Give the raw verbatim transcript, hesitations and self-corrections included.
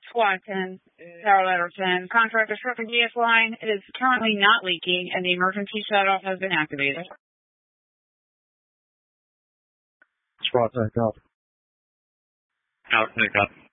SWAT ten, Tower Ladder ten, contractor struck a gas line. It is currently not leaking, and the emergency shutoff has been activated. SWAT ten, copy. Out, pick up.